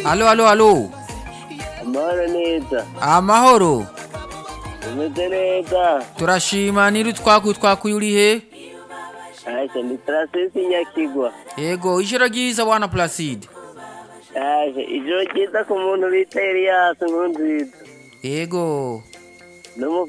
Alo. Amahoro neza. Amahoro. Umeze neza. Turashima niri twakuye uri he? Aje ni Placide Nyakigwa. Yego, ijoro ryiza bwana Placide. Aje ijoro ryiza ku muntu bita Elias Nkurunziza. Yego.